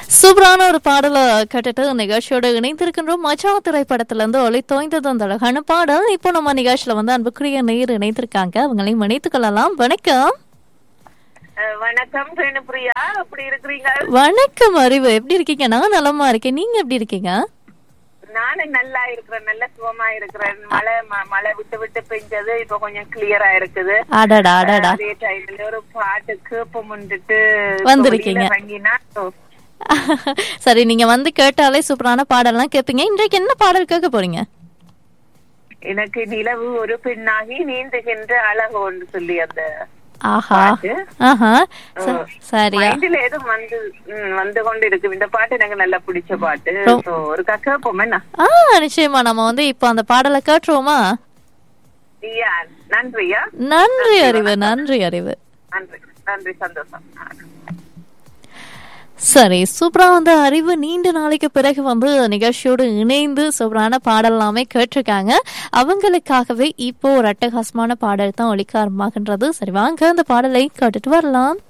சூப்பரான ஒரு பாடலை கேட்டுட்டு நிகழ்ச்சியோட இணைந்திருக்கின்றோம். மச்சா திரைப்படத்துல இருந்து ஒளி தோய்ந்தது அந்த அழகான பாடல். இப்போ நம்ம நிகழ்ச்சியில வந்து அன்புக்குரிய நேயர் இணைத்திருக்காங்க, அவங்களையும் இணைத்துக் கொள்ளலாம். வணக்கம். வணக்கம் ரேணுபிரியா, எப்படி இருக்கிறீங்க? வணக்கம் அறிவு, எப்படி இருக்கீங்க? நான் நலமா இருக்கேன், நீங்க எப்படி இருக்கீங்க? நானும் நல்லா இருக்கிறேன், நல்ல சுகமா இருக்கிறேன். மழை விட்டு விட்டு பெஞ்சது, இப்ப கொஞ்சம் கிளியரா இருக்குது. அடடா அடடா, அதே டைம்ல ஒரு பாட்டுக்கு இப்ப முன்னிட்டு வந்திருக்கீங்க. சரி, நீங்க வந்து கேட்டாலே சூப்பரான பாடல்லாம் கேட்பீங்க. இன்றைக்கு என்ன பாடல் கேட்க போறீங்க? எனக்கு நிலவு ஒரு பெண்ணாகி நீந்துகின்ற அழகு ஒன்று சொல்லி அந்த சரியா வந்து கொண்டு இருக்கு. இந்த பாட்டு எனக்கு நல்லா பிடிச்ச பாட்டு. ஒரு கேட்போம். நிச்சயமா நம்ம வந்து இப்ப அந்த பாடலை கேட்டுருவோமா? நன்றியா. நன்றி அறிவு, நன்றி அறிவு, நன்றி நன்றி, சந்தோஷம். சரி, சூப்பரா வந்து அறிவு நீண்ட நாளைக்கு பிறகு வந்து நிகழ்ச்சியோடு இணைந்து சூப்பரான பாடல் எல்லாமே கேட்டிருக்காங்க. அவங்களுக்காகவே இப்போ ஒரு அட்டகாசமான பாடல் தான் ஒலிக்க ஆரம்பமாகின்றது. சரி, வாங்க அந்த பாடலை கேட்டுட்டு வரலாம்.